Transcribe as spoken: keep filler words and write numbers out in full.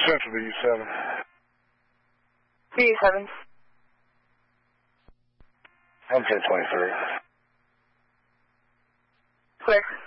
Central to E seven. E seven. I'm ten twenty-three. Clear.